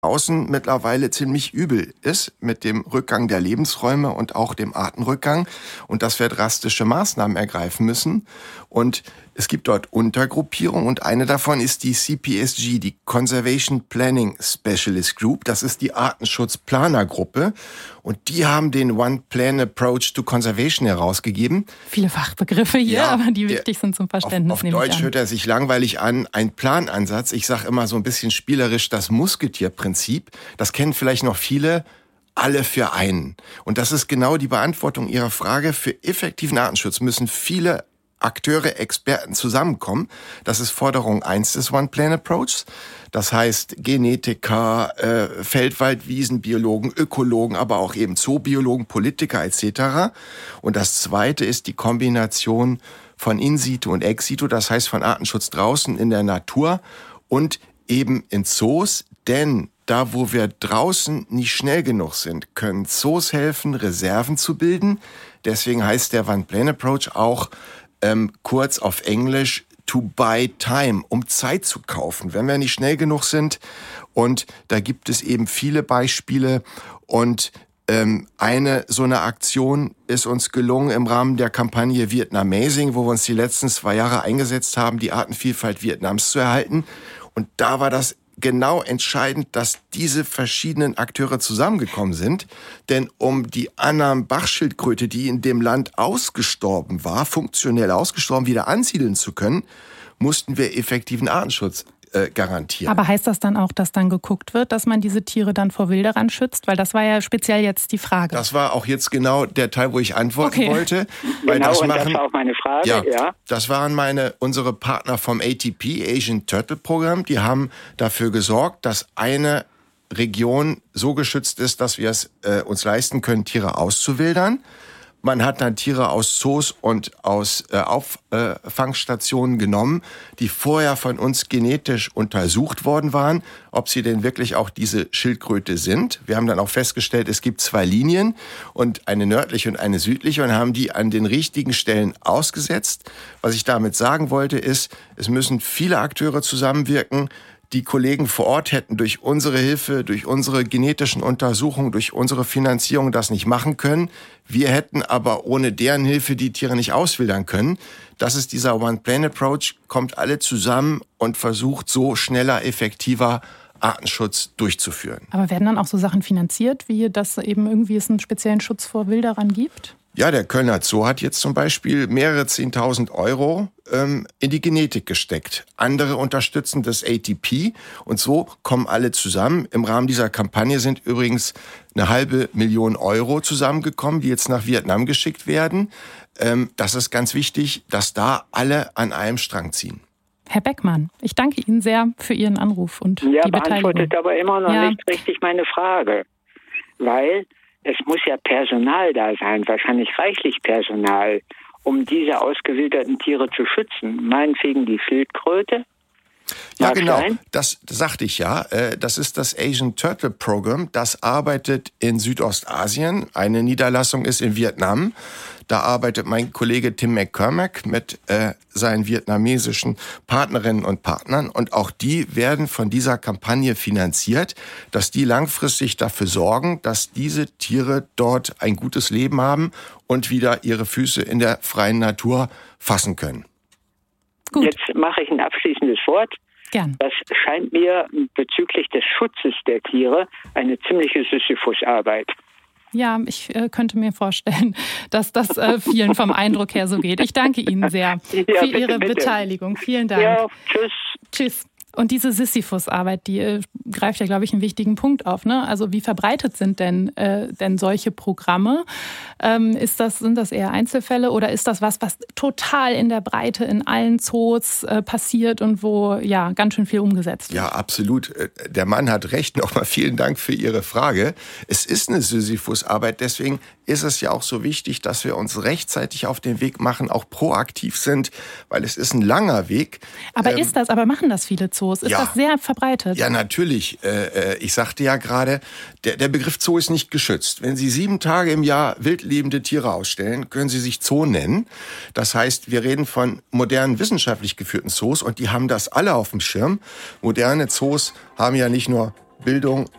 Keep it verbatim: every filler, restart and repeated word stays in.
außen mittlerweile ziemlich übel ist mit dem Rückgang der Lebensräume und auch dem Artenrückgang und dass wir drastische Maßnahmen ergreifen müssen. Und es gibt dort Untergruppierungen und eine davon ist die C P S G, die Conservation Planning Specialist Group. Das ist die Artenschutzplanergruppe und die haben den One Plan Approach to Conservation herausgegeben. Viele Fachbegriffe hier, ja, aber die wichtig sind zum Verständnis. Auf, auf Deutsch hört er sich langweilig an. Ein Planansatz. Ich sage immer so ein bisschen spielerisch das Musketierprinzip. Das kennen vielleicht noch viele. Alle für einen. Und das ist genau die Beantwortung Ihrer Frage. Für effektiven Artenschutz müssen viele Akteure, Experten zusammenkommen. Das ist Forderung eins des One Plan Approaches. Das heißt Genetiker, äh, Feldwald-, Wiesenbiologen, Ökologen, aber auch eben Zoobiologen, Politiker et cetera. Und das zweite ist die Kombination von In-situ und Ex-situ, das heißt von Artenschutz draußen in der Natur und eben in Zoos. Denn da, wo wir draußen nicht schnell genug sind, können Zoos helfen, Reserven zu bilden. Deswegen heißt der One Plan Approach auch Ähm, kurz auf Englisch, to buy time, um Zeit zu kaufen, wenn wir nicht schnell genug sind. Und da gibt es eben viele Beispiele. Und ähm, eine so eine Aktion ist uns gelungen im Rahmen der Kampagne Vietnamazing, wo wir uns die letzten zwei Jahre eingesetzt haben, die Artenvielfalt Vietnams zu erhalten. Und da war das genau entscheidend, dass diese verschiedenen Akteure zusammengekommen sind. Denn um die Annam-Bachschildkröte, die in dem Land ausgestorben war, funktionell ausgestorben, wieder ansiedeln zu können, mussten wir effektiven Artenschutz äh, garantieren. Aber heißt das dann auch, dass dann geguckt wird, dass man diese Tiere dann vor Wilderern schützt? Weil das war ja speziell jetzt die Frage. Das war auch jetzt genau der Teil, wo ich antworten okay. wollte. Weil genau, das, und machen, das war auch meine Frage. Ja, ja. Das waren meine unsere Partner vom A T P, Asian Turtle Program. Die haben dafür gesorgt, dass eine Region so geschützt ist, dass wir es äh, uns leisten können, Tiere auszuwildern. Man hat dann Tiere aus Zoos und aus äh, Auffangstationen genommen, die vorher von uns genetisch untersucht worden waren, ob sie denn wirklich auch diese Schildkröte sind. Wir haben dann auch festgestellt, es gibt zwei Linien und eine nördliche und eine südliche und haben die an den richtigen Stellen ausgesetzt. Was ich damit sagen wollte ist, es müssen viele Akteure zusammenwirken. Die Kollegen vor Ort hätten durch unsere Hilfe, durch unsere genetischen Untersuchungen, durch unsere Finanzierung das nicht machen können. Wir hätten aber ohne deren Hilfe die Tiere nicht auswildern können. Das ist dieser One Plan Approach, kommt alle zusammen und versucht so schneller, effektiver Artenschutz durchzuführen. Aber werden dann auch so Sachen finanziert, wie dass eben irgendwie es einen speziellen Schutz vor Wilderern gibt? Ja, der Kölner Zoo hat jetzt zum Beispiel mehrere zehntausend Euro ähm, in die Genetik gesteckt. Andere unterstützen das A T P und so kommen alle zusammen. Im Rahmen dieser Kampagne sind übrigens eine halbe Million Euro zusammengekommen, die jetzt nach Vietnam geschickt werden. Ähm, das ist ganz wichtig, dass da alle an einem Strang ziehen. Herr Beckmann, ich danke Ihnen sehr für Ihren Anruf und ja, die Beteiligung. Ja, beantwortet aber immer noch ja. nicht richtig meine Frage, weil es muss ja Personal da sein, wahrscheinlich reichlich Personal, um diese ausgewilderten Tiere zu schützen. Meinetwegen die Schildkröte? Ja, Mag genau. sein? Das sagte ich ja. Das ist das Asian Turtle Program. Das arbeitet in Südostasien. Eine Niederlassung ist in Vietnam. Da arbeitet mein Kollege Tim McCormack mit äh, seinen vietnamesischen Partnerinnen und Partnern. Und auch die werden von dieser Kampagne finanziert, dass die langfristig dafür sorgen, dass diese Tiere dort ein gutes Leben haben und wieder ihre Füße in der freien Natur fassen können. Gut. Jetzt mache ich ein abschließendes Wort. Gern. Das scheint mir bezüglich des Schutzes der Tiere eine ziemliche Sisyphusarbeit. Ja, ich äh, könnte mir vorstellen, dass das äh, vielen vom Eindruck her so geht. Ich danke Ihnen sehr ja, für bitte, Ihre bitte. Beteiligung. Vielen Dank. Ja, tschüss. Tschüss. Und diese Sisyphus-Arbeit, die äh, greift ja, glaube ich, einen wichtigen Punkt auf. Ne? Also wie verbreitet sind denn, äh, denn solche Programme? Ähm, ist das, sind das eher Einzelfälle oder ist das was, was total in der Breite in allen Zoos äh, passiert und wo ja ganz schön viel umgesetzt wird? Ja, absolut. Der Mann hat recht. Nochmal vielen Dank für Ihre Frage. Es ist eine Sisyphus-Arbeit, deswegen ist es ja auch so wichtig, dass wir uns rechtzeitig auf den Weg machen, auch proaktiv sind, weil es ist ein langer Weg. Aber ähm, ist das, aber machen das viele Zoos? Ist ja, das sehr verbreitet? Ja, natürlich. Äh, ich sagte ja gerade, der, der Begriff Zoo ist nicht geschützt. Wenn Sie sieben Tage im Jahr wildlebende Tiere ausstellen, können Sie sich Zoo nennen. Das heißt, wir reden von modernen, wissenschaftlich geführten Zoos und die haben das alle auf dem Schirm. Moderne Zoos haben ja nicht nur Bildung,